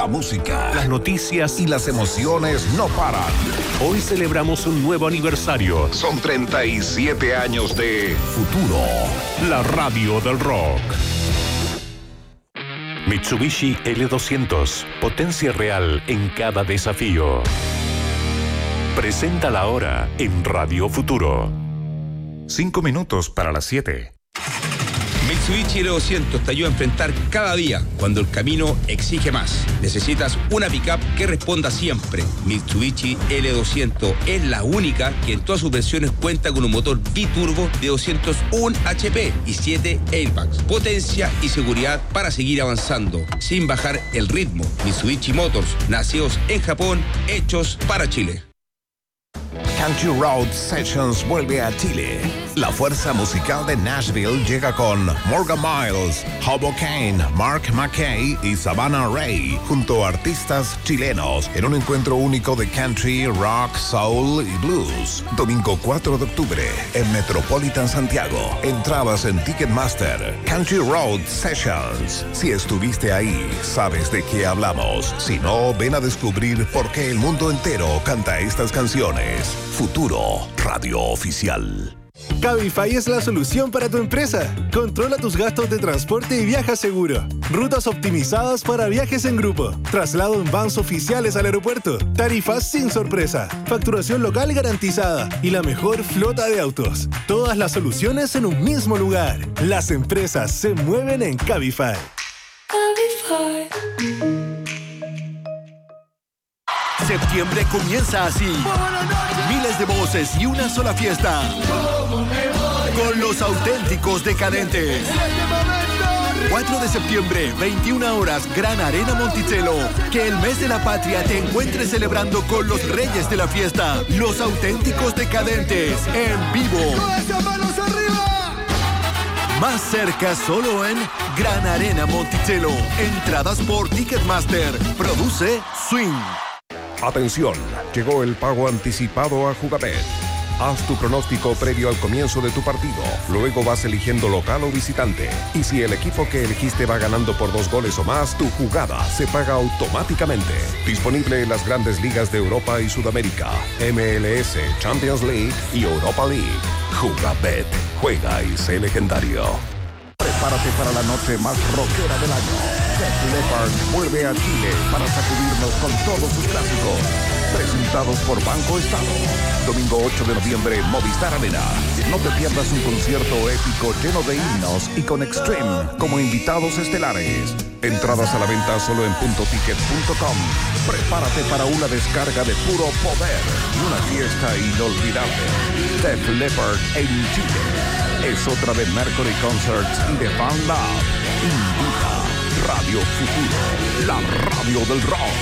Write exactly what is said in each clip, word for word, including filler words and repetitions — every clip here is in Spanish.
la música, las noticias y las emociones no paran. Hoy celebramos un nuevo aniversario. Son treinta y siete años de Futuro, la radio del rock. Mitsubishi L doscientos, potencia real en cada desafío. Presenta la hora en Radio Futuro. Cinco minutos para las siete. Mitsubishi L doscientos te ayuda a enfrentar cada día cuando el camino exige más. Necesitas una pickup que responda siempre. Mitsubishi L doscientos es la única que en todas sus versiones cuenta con un motor biturbo de doscientos uno H P y siete airbags. Potencia y seguridad para seguir avanzando sin bajar el ritmo. Mitsubishi Motors, nacidos en Japón, hechos para Chile. Country Road Sessions vuelve a Chile. La fuerza musical de Nashville llega con Morgan Miles, Hobo Kane, Mark McKay y Savannah Ray, junto a artistas chilenos, en un encuentro único de country, rock, soul y blues. Domingo cuatro de octubre, en Metropolitan Santiago. Entradas en Ticketmaster. Country Road Sessions. Si estuviste ahí, sabes de qué hablamos. Si no, ven a descubrir por qué el mundo entero canta estas canciones. Futuro, radio oficial. Cabify es la solución para tu empresa. Controla tus gastos de transporte y viaja seguro. Rutas optimizadas para viajes en grupo. Traslado en vans oficiales al aeropuerto. Tarifas sin sorpresa. Facturación local garantizada. Y la mejor flota de autos. Todas las soluciones en un mismo lugar. Las empresas se mueven en Cabify. Cabify. Septiembre comienza así. Miles de voces y una sola fiesta. Con los auténticos decadentes. cuatro de septiembre, veintiuna horas, Gran Arena Monticello. Que el mes de la patria te encuentres celebrando con los reyes de la fiesta. Los auténticos decadentes, en vivo. Más cerca solo en Gran Arena Monticello. Entradas por Ticketmaster. Produce Swing. Atención, llegó el pago anticipado a Jugabet. Haz tu pronóstico previo al comienzo de tu partido. Luego vas eligiendo local o visitante. Y si el equipo que elegiste va ganando por dos goles o más, tu jugada se paga automáticamente. Disponible en las grandes ligas de Europa y Sudamérica, M L S, Champions League y Europa League. Jugabet. Juega y sé legendario. Prepárate para la noche más rockera del año. Def Leppard vuelve a Chile para sacudirnos con todos sus clásicos. Presentados por Banco Estado. Domingo ocho de noviembre, Movistar Arena. No te pierdas un concierto épico lleno de himnos y con Extreme como invitados estelares. Entradas a la venta solo en punto ticket punto com. Prepárate para una descarga de puro poder y una fiesta inolvidable. Def Leppard en Chile. Es otra de Mercury Concerts y de Fan Lab. Invita Radio Futuro, la radio del rock.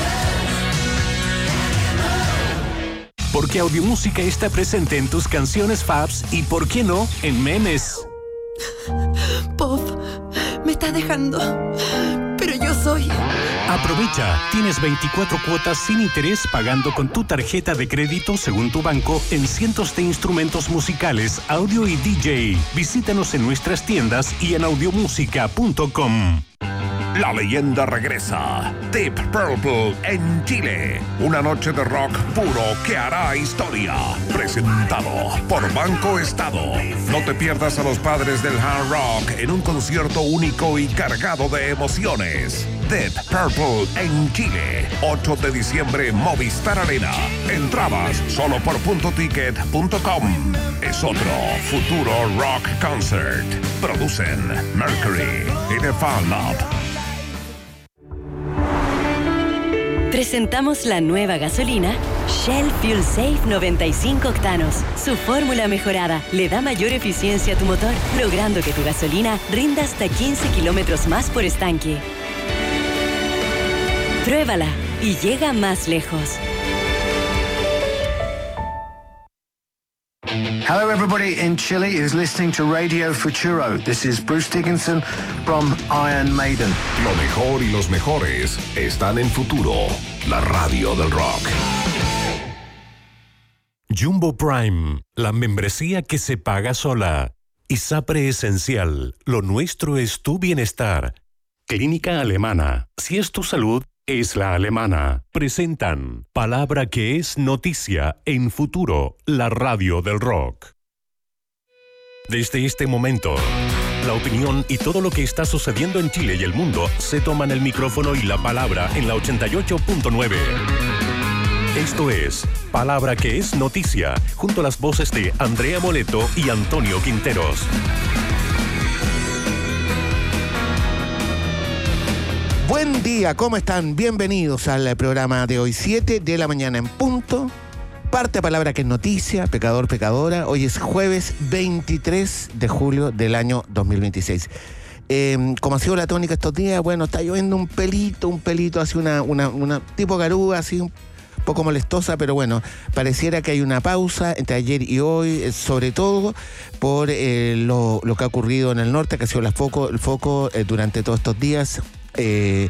Porque Audiomúsica está presente en tus canciones faves y, ¿por qué no?, en memes. Pop, me estás dejando. Pero yo soy... Aprovecha, tienes veinticuatro cuotas sin interés pagando con tu tarjeta de crédito según tu banco en cientos de instrumentos musicales, audio y D J. Visítanos en nuestras tiendas y en audiomúsica punto com. La leyenda regresa. Deep Purple en Chile. Una noche de rock puro que hará historia. Presentado por Banco Estado. No te pierdas a los padres del hard rock en un concierto único y cargado de emociones. Deep Purple en Chile. ocho de diciembre, Movistar Arena. Entradas solo por punto ticket punto com. Es otro Futuro Rock Concert. Producen Mercury y The Fan Lab. Presentamos la nueva gasolina Shell Fuel Safe noventa y cinco octanos. Su fórmula mejorada le da mayor eficiencia a tu motor, logrando que tu gasolina rinda hasta quince kilómetros más por estanque. Pruébala y llega más lejos. Hello, everybody in Chile is listening to Radio Futuro. This is Bruce Dickinson from Iron Maiden. Lo mejor y los mejores están en Futuro, la radio del rock. Jumbo Prime, la membresía que se paga sola. ISAPRE Esencial, lo nuestro es tu bienestar. Clínica Alemana, si es tu salud, es la alemana. Presentan Palabra que es noticia en Futuro, la radio del rock. Desde este momento, la opinión y todo lo que está sucediendo en Chile y el mundo se toman el micrófono y la palabra en la ochenta y ocho punto nueve. Esto es Palabra que es noticia, junto a las voces de Andrea Moleto y Antonio Quinteros. Buen día, ¿cómo están? Bienvenidos al programa de hoy, siete de la mañana en punto. Parte Palabra que es noticia, pecador, pecadora. Hoy es jueves veintitrés de julio del año dos mil veintiséis. Eh, como ha sido la tónica estos días, bueno, está lloviendo un pelito, un pelito, así una, una, una tipo garúa, así un poco molestosa, pero bueno, pareciera que hay una pausa entre ayer y hoy, sobre todo por eh, lo, lo que ha ocurrido en el norte, que ha sido la foco, el foco eh, durante todos estos días. Eh,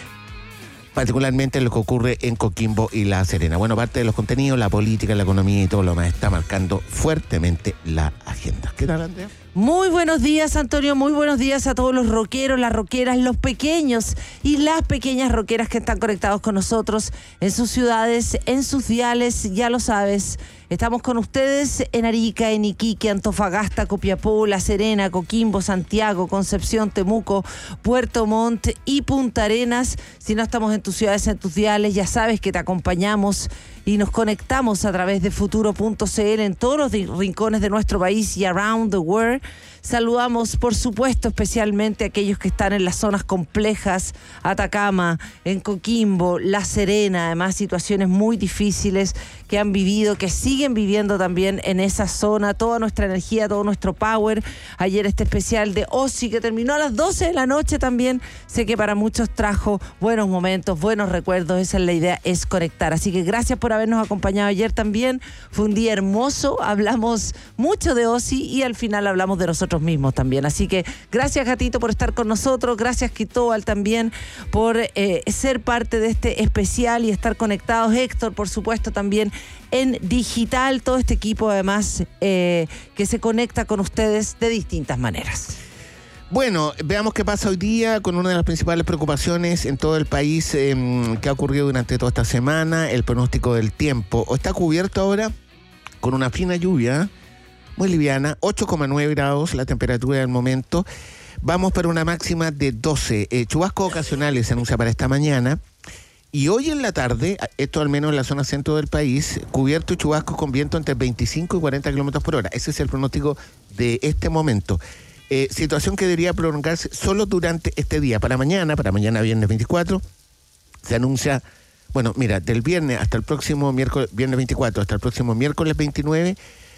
particularmente lo que ocurre en Coquimbo y La Serena. Bueno, parte de los contenidos, la política, la economía y todo lo más está marcando fuertemente la agenda. ¿Qué tal, Andrea? Muy buenos días, Antonio, muy buenos días a todos los rockeros, las rockeras, los pequeños y las pequeñas rockeras que están conectados con nosotros en sus ciudades, en sus diales, ya lo sabes. Estamos con ustedes en Arica, en Iquique, Antofagasta, Copiapó, La Serena, Coquimbo, Santiago, Concepción, Temuco, Puerto Montt y Punta Arenas. Si no estamos en tus ciudades, en tus diales, ya sabes que te acompañamos y nos conectamos a través de futuro punto c l en todos los rincones de nuestro país y around the world. Saludamos, por supuesto, especialmente a aquellos que están en las zonas complejas, Atacama, en Coquimbo, La Serena, además situaciones muy difíciles que han vivido, que siguen viviendo también en esa zona. Toda nuestra energía, todo nuestro power. Ayer este especial de Ozzy que terminó a las doce de la noche también, sé que para muchos trajo buenos momentos, buenos recuerdos. Esa es la idea, es conectar. Así que gracias por habernos acompañado ayer también. Fue un día hermoso, hablamos mucho de Ozzy y al final hablamos de nosotros mismos también. Así que gracias, Gatito, por estar con nosotros. Gracias, Quitoal, también por eh, ser parte de este especial y estar conectados. Héctor, por supuesto, también en digital. Todo este equipo, además, eh, que se conecta con ustedes de distintas maneras. Bueno, veamos qué pasa hoy día con una de las principales preocupaciones en todo el país eh, que ha ocurrido durante toda esta semana, el pronóstico del tiempo. Está cubierto ahora con una fina lluvia muy liviana, ocho coma nueve grados la temperatura del momento. Vamos para una máxima de doce. Eh, chubascos ocasionales se anuncia para esta mañana. Y hoy en la tarde, esto al menos en la zona centro del país, cubierto y chubascos con viento entre veinticinco y cuarenta kilómetros por hora. Ese es el pronóstico de este momento. Eh, situación que debería prolongarse solo durante este día. Para mañana, para mañana viernes veinticuatro, se anuncia, bueno, mira, del viernes hasta el próximo miércoles, viernes veinticuatro hasta el próximo miércoles veintinueve,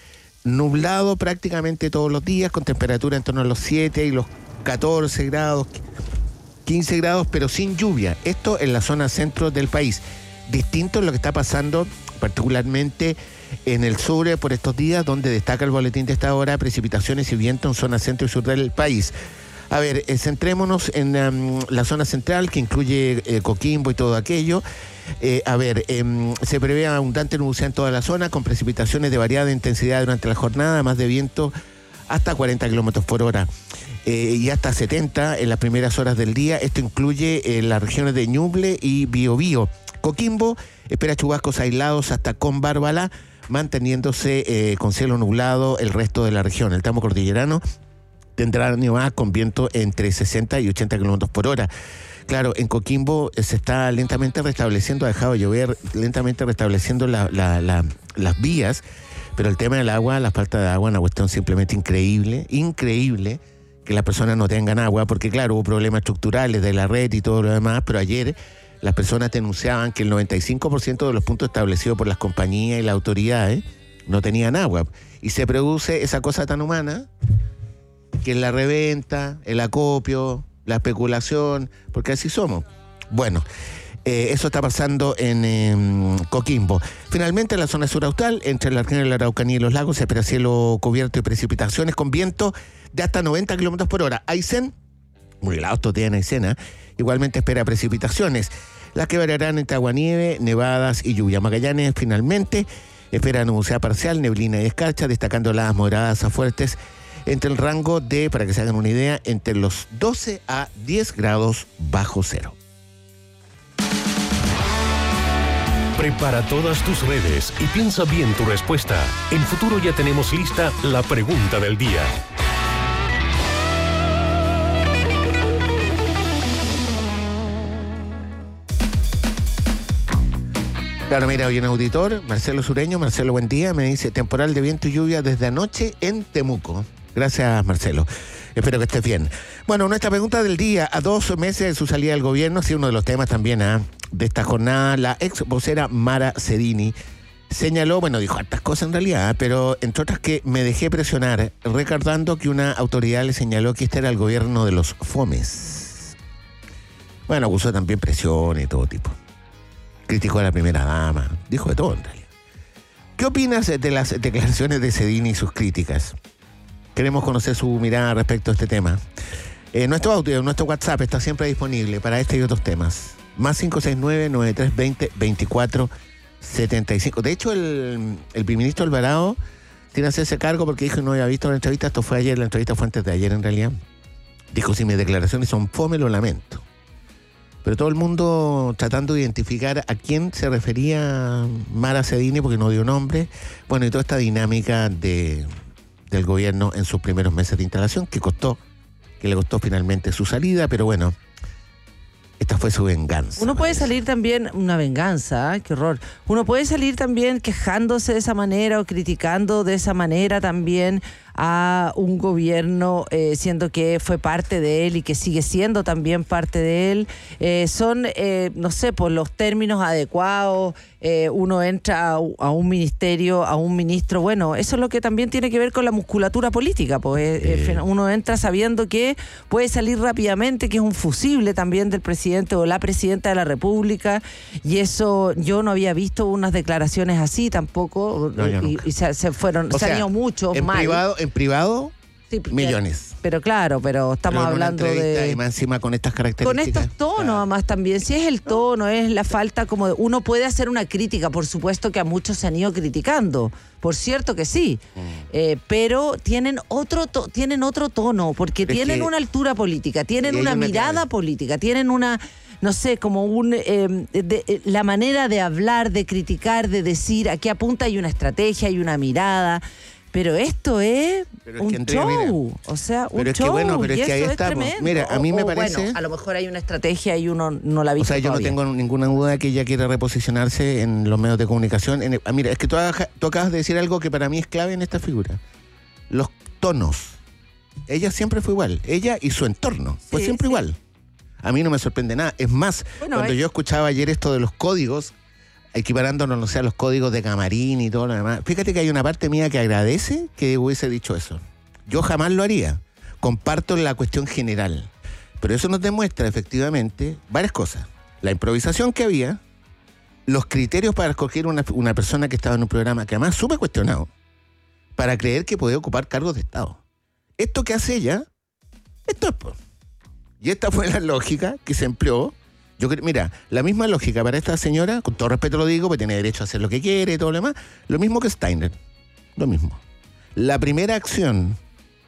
nublado prácticamente todos los días, con temperatura en torno a los siete y los catorce grados, quince grados, pero sin lluvia. Esto en la zona centro del país. Distinto es lo que está pasando particularmente en el sur por estos días, donde destaca el boletín de esta hora, precipitaciones y viento en zona centro y sur del país. A ver, eh, centrémonos en um, la zona central, que incluye eh, Coquimbo y todo aquello. Eh, a ver, eh, se prevé abundante nubosidad en toda la zona, con precipitaciones de variada intensidad durante la jornada, más de viento hasta cuarenta kilómetros por hora. Eh, y hasta setenta en las primeras horas del día. Esto incluye eh, las regiones de Ñuble y Biobío. Coquimbo espera chubascos aislados hasta con Bárbara, manteniéndose eh, con cielo nublado el resto de la región. El tramo cordillerano tendrá nevadas con viento entre sesenta y ochenta kilómetros por hora. Claro, en Coquimbo eh, se está lentamente restableciendo, ha dejado de llover, lentamente restableciendo la, la, la, las vías, pero el tema del agua, la falta de agua, es una cuestión simplemente increíble, increíble que las personas no tengan agua, porque claro, hubo problemas estructurales de la red y todo lo demás, pero ayer las personas denunciaban que el noventa y cinco por ciento de los puntos establecidos por las compañías y las autoridades no tenían agua. Y se produce esa cosa tan humana, que es la reventa, el acopio, la especulación, porque así somos. Bueno, eh, eso está pasando en eh, Coquimbo. Finalmente, en la zona sur austral, entre la región de la Araucanía y los lagos, se espera cielo cubierto y precipitaciones con viento de hasta noventa kilómetros por hora. Aysén, muy helado estos días en Aysén, ¿eh? Igualmente espera precipitaciones, las que variarán entre aguanieve, nevadas y lluvia. Magallanes, finalmente, espera nubosidad parcial, neblina y escarcha, destacando las moderadas a fuertes entre el rango de, para que se hagan una idea, entre los doce a diez grados bajo cero. Prepara todas tus redes y piensa bien tu respuesta. En Futuro ya tenemos lista la pregunta del día. Claro, mira, hoy un auditor, Marcelo Sureño. Marcelo, buen día. Me dice, temporal de viento y lluvia desde anoche en Temuco. Gracias, Marcelo. Espero que estés bien. Bueno, nuestra pregunta del día, a dos meses de su salida del gobierno, sí, uno de los temas también ¿eh? de esta jornada, la ex vocera Mara Cedini señaló, bueno, dijo hartas cosas en realidad, ¿eh? pero entre otras que me dejé presionar, recordando que una autoridad le señaló que este era el gobierno de los fomes. Bueno, acusó también presión y todo tipo. Criticó a la primera dama, dijo de todo en realidad. ¿Qué opinas de las declaraciones de Cedini y sus críticas? Queremos conocer su mirada respecto a este tema. Eh, nuestro audio, nuestro WhatsApp está siempre disponible para este y otros temas. Más cinco seis nueve, nueve tres dos cero, veinticuatro setenta y cinco. De hecho, el, el ministro Alvarado tiene que hacerse cargo porque dijo que no había visto la entrevista. Esto fue ayer, la entrevista fue antes de ayer en realidad. Dijo, si mis declaraciones son fome, lo lamento. Pero todo el mundo tratando de identificar a quién se refería Mara Cedini, porque no dio nombre. Bueno, y toda esta dinámica de... del gobierno en sus primeros meses de instalación, que costó, que le costó finalmente su salida, pero bueno, esta fue su venganza. Uno puede salir también, una venganza, ¿eh? Qué horror. Uno puede salir también quejándose de esa manera o criticando de esa manera también a un gobierno, eh, siendo que fue parte de él y que sigue siendo también parte de él. Eh, son, eh, no sé, por los términos adecuados, eh, uno entra a, a un ministerio, a un ministro, bueno, eso es lo que también tiene que ver con la musculatura política, pues eh, eh. uno entra sabiendo que puede salir rápidamente, que es un fusible también del presidente o la presidenta de la República, y eso yo no había visto unas declaraciones así tampoco, no, y, y se, se fueron, o se han sea, ido muchos en mal. Privado, en privado, sí, millones. Pero claro, pero estamos pero hablando de... Y más encima con estas características. Con estos tonos, claro. Además también. Si es el tono, es la falta como de... Uno puede hacer una crítica, por supuesto que a muchos se han ido criticando. Por cierto que sí. Mm. Eh, pero tienen otro, to, tienen otro tono, porque pero tienen es que, una altura política, tienen una mirada clave. política, tienen una... no sé, como un eh, de, de, la manera de hablar, de criticar, de decir, aquí apunta hay una estrategia, hay una mirada... Pero esto es, pero es un Andrea, show, mira, o sea, un pero es show, que bueno, pero y es que ahí eso está, es tremendo. Mira, a mí o, me o parece... Bueno, a lo mejor hay una estrategia y uno no la ha visto. O sea, yo todavía. no tengo ninguna duda de que ella quiere reposicionarse en los medios de comunicación. En el, ah, mira, es que tú, tú acabas de decir algo que para mí es clave en esta figura. Los tonos. Ella siempre fue igual, ella y su entorno, fue sí, siempre sí. igual. A mí no me sorprende nada. Es más, bueno, cuando es... yo escuchaba ayer esto de los códigos, equiparándonos, no sé, a los códigos de camarín y todo lo demás. Fíjate que hay una parte mía que agradece que hubiese dicho eso. Yo jamás lo haría. Comparto la cuestión general. Pero eso nos demuestra efectivamente varias cosas. La improvisación que había, los criterios para escoger una, una persona que estaba en un programa que además súper cuestionado, para creer que podía ocupar cargos de Estado. Esto que hace ella, esto es... Pues. Y esta fue la lógica que se empleó. Yo creo, mira, la misma lógica para esta señora, con todo respeto lo digo, porque tiene derecho a hacer lo que quiere y todo lo demás, lo mismo que Steiner, lo mismo. La primera acción,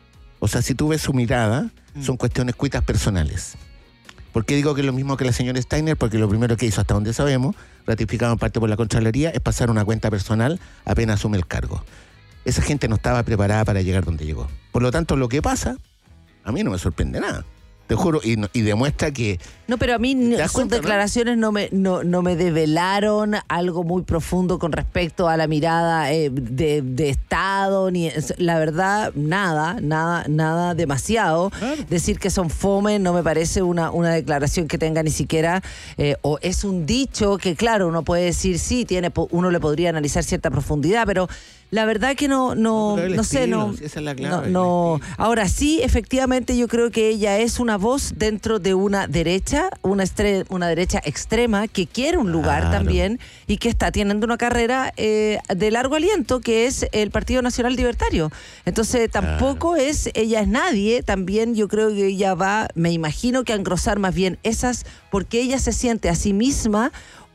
o sea, si tú ves su mirada, mm. son cuestiones cuitas personales. ¿Por qué digo que es lo mismo que la señora Steiner? Porque lo primero que hizo, hasta donde sabemos, ratificado en parte por la Contraloría, es pasar una cuenta personal apenas asume el cargo. Esa gente no estaba preparada para llegar donde llegó. Por lo tanto, lo que pasa, a mí no me sorprende nada. Te juro, y, y demuestra que... No, pero a mí sus cuenta, declaraciones ¿no? No, me, no, no me develaron algo muy profundo con respecto a la mirada eh, de, de Estado, ni la verdad, nada, nada, nada demasiado. Claro. Decir que son fome no me parece una, una declaración que tenga ni siquiera, eh, o es un dicho que claro, uno puede decir sí, tiene, uno le podría analizar cierta profundidad, pero... La verdad que no, no, no, no sé, no, esa es la clave, no, no. Ahora sí, efectivamente, yo creo que ella es una voz dentro de una derecha, una estre, una derecha extrema que quiere un lugar claro. también y que está teniendo una carrera eh, de largo aliento, que es el Partido Nacional Libertario. Entonces, tampoco claro. es, ella es nadie. También yo creo que ella va, me imagino que a engrosar más bien esas, porque ella se siente a sí misma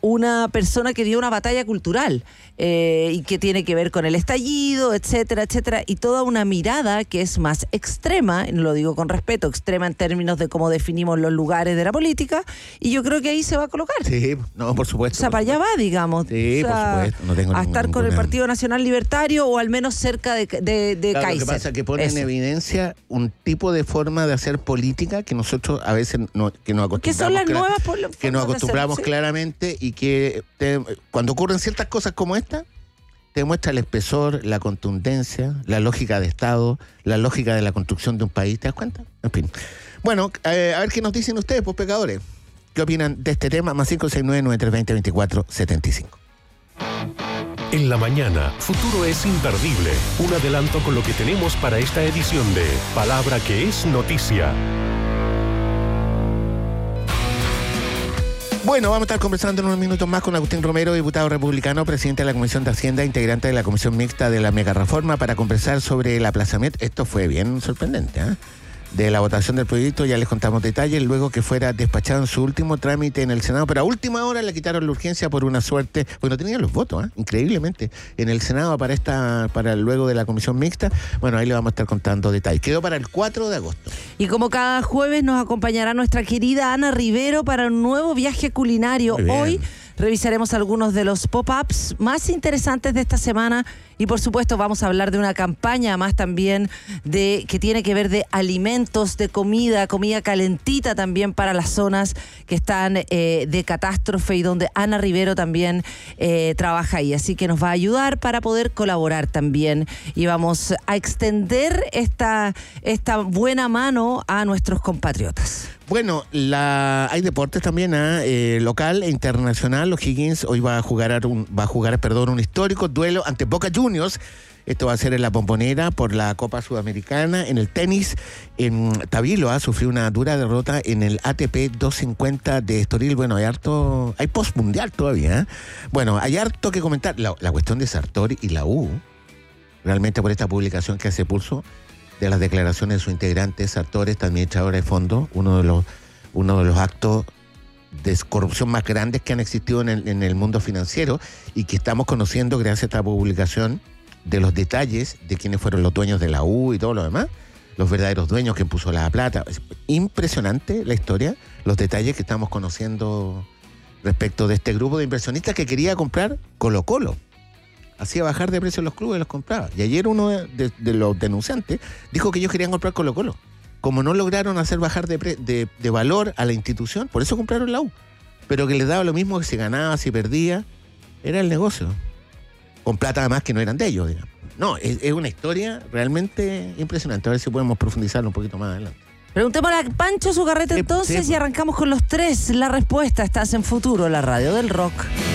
una persona que dio una batalla cultural eh, y que tiene que ver con el estallido, etcétera, etcétera, y toda una mirada que es más extrema, lo digo con respeto, extrema en términos de cómo definimos los lugares de la política, y yo creo que ahí se va a colocar. Sí, no, por supuesto. O sea, para allá va, digamos. Sí, o sea, por supuesto. No tengo a ninguna, estar con el ninguna... Partido Nacional Libertario o al menos cerca de, de, de claro, Kaiser. Lo que pasa es que pone Eso. en evidencia un tipo de forma de hacer política que nosotros a veces no, que nos acostumbramos. Que son las clara- nuevas por- que nos formas de acostumbramos hacer, ¿sí? claramente y que te- cuando ocurren ciertas cosas como esta, te muestra el espesor, la contundencia, la lógica de Estado, la lógica de la construcción de un país. ¿Te das cuenta? En fin. Bueno, eh, a ver qué nos dicen ustedes, pues pecadores. ¿Qué opinan de este tema? Más cinco seis nueve, nueve tres dos cero, veinticuatro setenta y cinco. En la mañana, Futuro es imperdible. Un adelanto con lo que tenemos para esta edición de Palabra que es Noticia. Bueno, vamos a estar conversando en unos minutos más con Agustín Romero, diputado republicano, presidente de la Comisión de Hacienda, integrante de la Comisión Mixta de la Mega Reforma, para conversar sobre el aplazamiento. Esto fue bien sorprendente, ¿eh? De la votación del proyecto, ya les contamos detalles, luego que fuera despachado en su último trámite en el Senado, pero a última hora le quitaron la urgencia por una suerte, pues no tenían los votos, ¿eh? Increíblemente, en el Senado para esta, para luego de la Comisión Mixta. Bueno, ahí le vamos a estar contando detalles. Quedó para el cuatro de agosto. Y como cada jueves nos acompañará nuestra querida Ana Rivero para un nuevo viaje culinario. Hoy revisaremos algunos de los pop-ups más interesantes de esta semana y por supuesto vamos a hablar de una campaña más también de que tiene que ver de alimentos, de comida, comida calentita también para las zonas que están eh, de catástrofe y donde Ana Rivero también eh, trabaja ahí. Así que nos va a ayudar para poder colaborar también y vamos a extender esta, esta buena mano a nuestros compatriotas. Bueno, la, hay deportes también, ¿eh? Eh, local e internacional. O'Higgins hoy va a jugar un, va a jugar, perdón, un histórico duelo ante Boca Juniors. Esto va a ser en la Bombonera por la Copa Sudamericana. En el tenis, en Tabilo ha sufrido una dura derrota en el A T P doscientos cincuenta de Estoril. Bueno, hay harto, hay postmundial todavía, ¿eh? Bueno, hay harto que comentar. La, la cuestión de Sartori y la U, realmente por esta publicación que hace Pulso, de las declaraciones de sus integrantes, Sartori, esta administradora de fondo, uno de los, uno de los actos de corrupción más grandes que han existido en el, en el mundo financiero y que estamos conociendo gracias a esta publicación de los detalles de quiénes fueron los dueños de la U y todo lo demás, los verdaderos dueños, quién puso la plata. Es impresionante la historia, los detalles que estamos conociendo respecto de este grupo de inversionistas que quería comprar Colo Colo. Hacía bajar de precio los clubes y los compraba. Y ayer uno de, de, de los denunciantes dijo que ellos querían comprar Colo Colo. Como no lograron hacer bajar de, pre, de, de valor a la institución, por eso compraron la U. Pero que les daba lo mismo que si ganaba, si perdía, era el negocio. Con plata además que no eran de ellos, digamos. No, es, es una historia realmente impresionante. A ver si podemos profundizarlo un poquito más adelante. Preguntémosle a Pancho Zugarreta entonces sí, y arrancamos con los tres. La respuesta, estás en Futuro, la radio del rock.